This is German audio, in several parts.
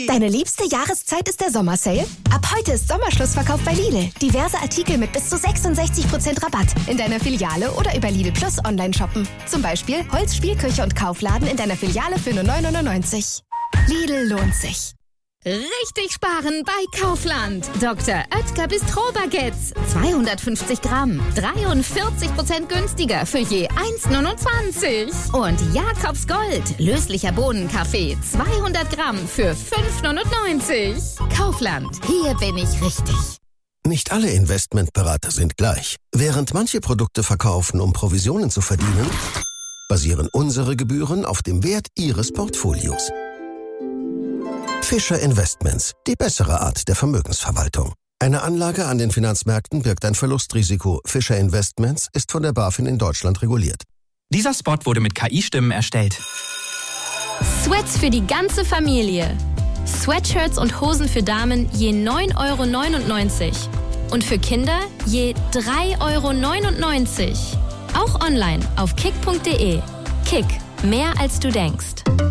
Deine liebste Jahreszeit ist der Sommersale? Ab heute ist Sommerschlussverkauf bei Lidl. Diverse Artikel mit bis zu 66% Rabatt in deiner Filiale oder über Lidl Plus online shoppen. Zum Beispiel Holz, Spielküche und Kaufladen in deiner Filiale für nur 9,99 €. Lidl lohnt sich. Richtig sparen bei Kaufland. Dr. Oetker Bistro-Baguettes. 250 Gramm. 43% günstiger für je 1,29 €. Und Jakobs Gold. Löslicher Bohnenkaffee. 200 Gramm für 5,99 €. Kaufland. Hier bin ich richtig. Nicht alle Investmentberater sind gleich. Während manche Produkte verkaufen, um Provisionen zu verdienen, basieren unsere Gebühren auf dem Wert Ihres Portfolios. Fischer Investments, die bessere Art der Vermögensverwaltung. Eine Anlage an den Finanzmärkten birgt ein Verlustrisiko. Fischer Investments ist von der BaFin in Deutschland reguliert. Dieser Spot wurde mit KI-Stimmen erstellt. Sweats für die ganze Familie. Sweatshirts und Hosen für Damen je 9,99 € und für Kinder je 3,99 €. Auch online auf kick.de. Kick, mehr als du denkst.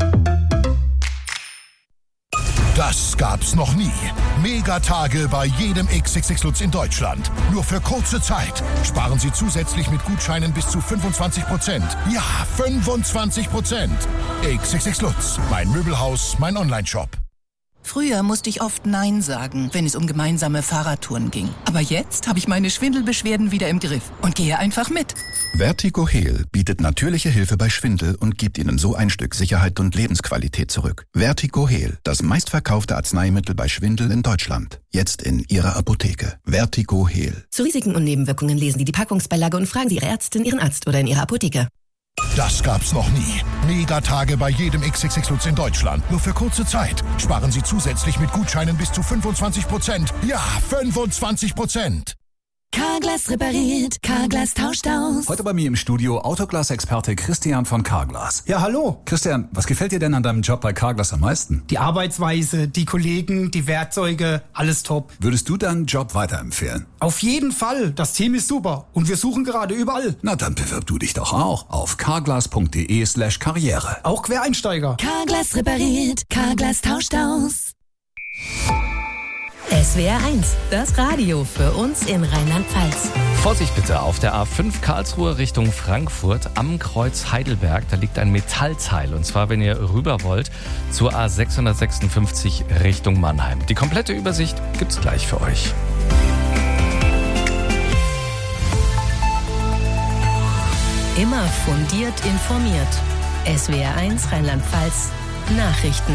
Das gab's noch nie. Megatage bei jedem XXX Lutz in Deutschland. Nur für kurze Zeit. Sparen Sie zusätzlich mit Gutscheinen bis zu 25%. Ja, 25%. XXX Lutz. Mein Möbelhaus, mein Onlineshop. Früher musste ich oft Nein sagen, wenn es um gemeinsame Fahrradtouren ging. Aber jetzt habe ich meine Schwindelbeschwerden wieder im Griff und gehe einfach mit. Vertigo Heal bietet natürliche Hilfe bei Schwindel und gibt Ihnen so ein Stück Sicherheit und Lebensqualität zurück. Vertigo Heal, das meistverkaufte Arzneimittel bei Schwindel in Deutschland. Jetzt in Ihrer Apotheke. Vertigo Heal. Zu Risiken und Nebenwirkungen lesen Sie die Packungsbeilage und fragen Sie Ihre Ärztin, Ihren Arzt oder in Ihrer Apotheke. Das gab's noch nie. Megatage bei jedem XXX Lutz in Deutschland. Nur für kurze Zeit. Sparen Sie zusätzlich mit Gutscheinen bis zu 25%. Ja, 25%. Carglass repariert, Carglass tauscht aus. Heute bei mir im Studio Autoglas-Experte Christian von Carglass. Ja, hallo. Christian, was gefällt dir denn an deinem Job bei Carglass am meisten? Die Arbeitsweise, die Kollegen, die Werkzeuge, alles top. Würdest du deinen Job weiterempfehlen? Auf jeden Fall. Das Team ist super und wir suchen gerade überall. Na, dann bewirb du dich doch auch auf carglass.de/karriere. Auch Quereinsteiger. Carglass repariert, Carglass tauscht aus. SWR 1, das Radio für uns in Rheinland-Pfalz. Vorsicht bitte auf der A5 Karlsruhe Richtung Frankfurt am Kreuz Heidelberg. Da liegt ein Metallteil und zwar, wenn ihr rüber wollt, zur A656 Richtung Mannheim. Die komplette Übersicht gibt's gleich für euch. Immer fundiert informiert. SWR 1 Rheinland-Pfalz Nachrichten.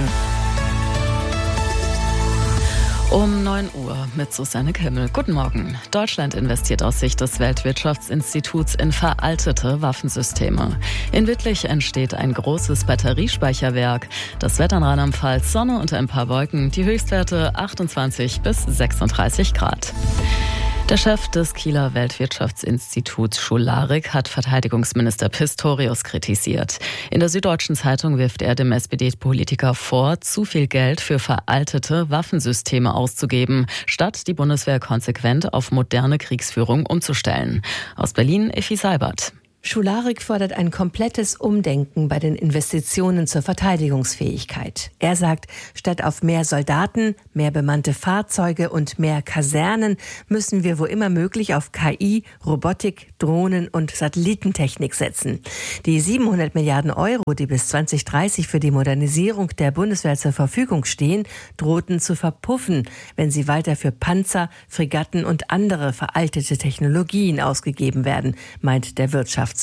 Um 9 Uhr mit Susanne Kimmel. Guten Morgen. Deutschland investiert aus Sicht des Weltwirtschaftsinstituts in veraltete Waffensysteme. In Wittlich entsteht ein großes Batteriespeicherwerk. Das Wetter in Rheinland-Pfalz, Sonne und ein paar Wolken. Die Höchstwerte 28 bis 36 Grad. Der Chef des Kieler Weltwirtschaftsinstituts Scholarik hat Verteidigungsminister Pistorius kritisiert. In der Süddeutschen Zeitung wirft er dem SPD-Politiker vor, zu viel Geld für veraltete Waffensysteme auszugeben, statt die Bundeswehr konsequent auf moderne Kriegsführung umzustellen. Aus Berlin Effi Seibert. Scholarik fordert ein komplettes Umdenken bei den Investitionen zur Verteidigungsfähigkeit. Er sagt, statt auf mehr Soldaten, mehr bemannte Fahrzeuge und mehr Kasernen müssen wir wo immer möglich auf KI, Robotik, Drohnen und Satellitentechnik setzen. Die 700 Milliarden Euro, die bis 2030 für die Modernisierung der Bundeswehr zur Verfügung stehen, drohten zu verpuffen, wenn sie weiter für Panzer, Fregatten und andere veraltete Technologien ausgegeben werden, meint der Wirtschaftswissenschaftler.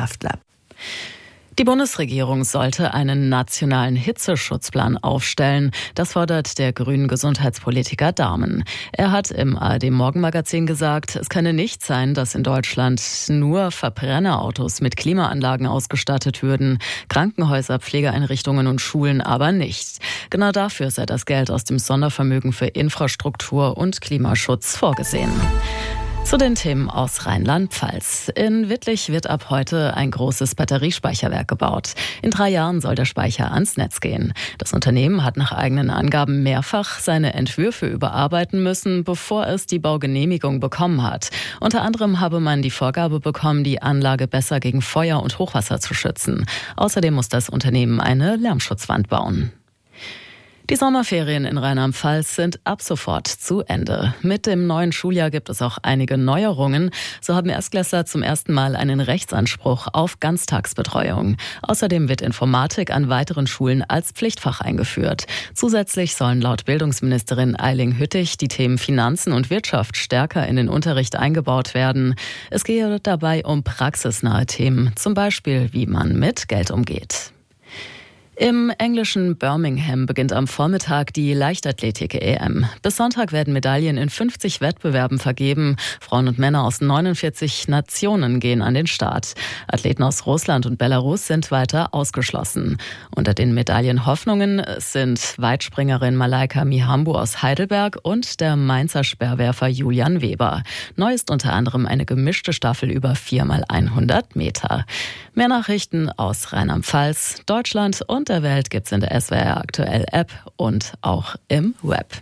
Die Bundesregierung sollte einen nationalen Hitzeschutzplan aufstellen. Das fordert der grünen Gesundheitspolitiker Dahmen. Er hat im ARD-Morgenmagazin gesagt, es könne nicht sein, dass in Deutschland nur Verbrennerautos mit Klimaanlagen ausgestattet würden. Krankenhäuser, Pflegeeinrichtungen und Schulen aber nicht. Genau dafür sei das Geld aus dem Sondervermögen für Infrastruktur und Klimaschutz vorgesehen. Zu den Themen aus Rheinland-Pfalz. In Wittlich wird ab heute ein großes Batteriespeicherwerk gebaut. In 3 Jahren soll der Speicher ans Netz gehen. Das Unternehmen hat nach eigenen Angaben mehrfach seine Entwürfe überarbeiten müssen, bevor es die Baugenehmigung bekommen hat. Unter anderem habe man die Vorgabe bekommen, die Anlage besser gegen Feuer und Hochwasser zu schützen. Außerdem muss das Unternehmen eine Lärmschutzwand bauen. Die Sommerferien in Rheinland-Pfalz sind ab sofort zu Ende. Mit dem neuen Schuljahr gibt es auch einige Neuerungen. So haben Erstklässler zum ersten Mal einen Rechtsanspruch auf Ganztagsbetreuung. Außerdem wird Informatik an weiteren Schulen als Pflichtfach eingeführt. Zusätzlich sollen laut Bildungsministerin Eiling Hüttich die Themen Finanzen und Wirtschaft stärker in den Unterricht eingebaut werden. Es gehe dabei um praxisnahe Themen, zum Beispiel wie man mit Geld umgeht. Im englischen Birmingham beginnt am Vormittag die Leichtathletik-EM. Bis Sonntag werden Medaillen in 50 Wettbewerben vergeben. Frauen und Männer aus 49 Nationen gehen an den Start. Athleten aus Russland und Belarus sind weiter ausgeschlossen. Unter den Medaillenhoffnungen sind Weitspringerin Malaika Mihambo aus Heidelberg und der Mainzer Speerwerfer Julian Weber. Neu ist unter anderem eine gemischte Staffel über 4x100 Meter. Mehr Nachrichten aus Rheinland-Pfalz, Deutschland und der Welt gibt's in der SWR Aktuell App und auch im Web.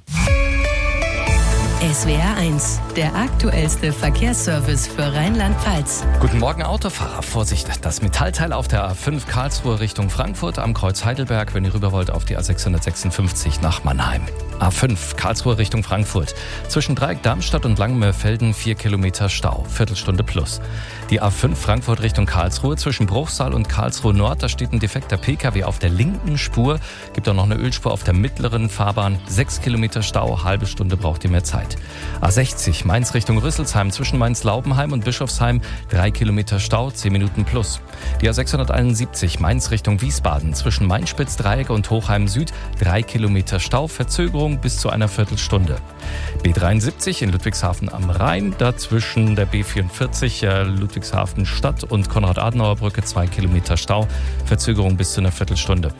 SWR 1, der aktuellste Verkehrsservice für Rheinland-Pfalz. Guten Morgen, Autofahrer. Vorsicht, das Metallteil auf der A5 Karlsruhe Richtung Frankfurt am Kreuz Heidelberg, wenn ihr rüber wollt auf die A656 nach Mannheim. A5 Karlsruhe Richtung Frankfurt. Zwischen Dreieck Darmstadt und Langenmörfelden 4 Kilometer Stau, Viertelstunde plus. Die A5 Frankfurt Richtung Karlsruhe zwischen Bruchsal und Karlsruhe Nord, da steht ein defekter PKW auf der linken Spur. Gibt auch noch eine Ölspur auf der mittleren Fahrbahn. 6 Kilometer Stau, halbe Stunde braucht ihr mehr Zeit. A60 Mainz Richtung Rüsselsheim zwischen Mainz-Laubenheim und Bischofsheim 3 Kilometer Stau, 10 Minuten plus. Die A671 Mainz Richtung Wiesbaden zwischen Mainz-Spitz-Dreieck und Hochheim Süd 3 Kilometer Stau, Verzögerung bis zu einer Viertelstunde. B73 in Ludwigshafen am Rhein, dazwischen der B44 Ludwigshafen Stadt und Konrad-Adenauer-Brücke 2 Kilometer Stau, Verzögerung bis zu einer Viertelstunde.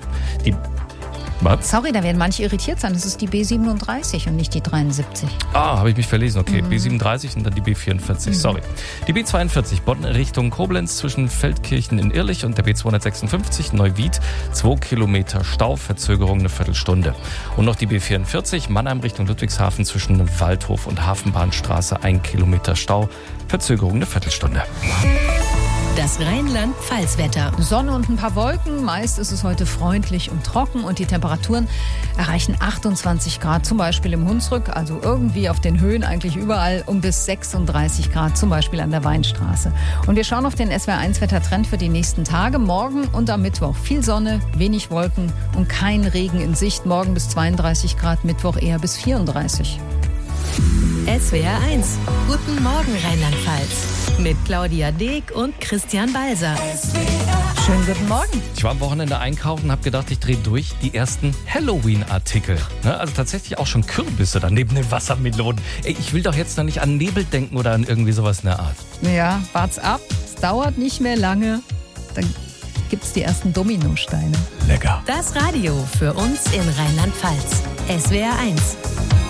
Sorry, da werden manche irritiert sein. Das ist die B37 und nicht die 73. Habe ich mich verlesen. Okay, B37 und dann die B44. Sorry. Die B42 Bonn Richtung Koblenz zwischen Feldkirchen in Irrlich und der B256 Neuwied 2 Kilometer Stau, Verzögerung eine Viertelstunde. Und noch die B44 Mannheim Richtung Ludwigshafen zwischen Waldhof und Hafenbahnstraße 1 Kilometer Stau, Verzögerung eine Viertelstunde. Das Rheinland-Pfalz-Wetter. Sonne und ein paar Wolken. Meist ist es heute freundlich und trocken und die Temperaturen erreichen 28 Grad, zum Beispiel im Hunsrück, also irgendwie auf den Höhen eigentlich überall, um bis 36 Grad, zum Beispiel an der Weinstraße. Und wir schauen auf den SWR1-Wettertrend für die nächsten Tage. Morgen und am Mittwoch viel Sonne, wenig Wolken und kein Regen in Sicht. Morgen bis 32 Grad, Mittwoch eher bis 34. SWR 1. Guten Morgen Rheinland-Pfalz. Mit Claudia Deek und Christian Balser. Schönen guten Morgen. Ich war am Wochenende einkaufen und habe gedacht, ich drehe durch die ersten Halloween-Artikel. Also tatsächlich auch schon Kürbisse da neben den Wassermelonen. Ich will doch jetzt noch nicht an Nebel denken oder an irgendwie sowas in der Art. Ja, wart's ab. Es dauert nicht mehr lange. Dann gibt's die ersten Dominosteine. Lecker. Das Radio für uns in Rheinland-Pfalz. SWR 1.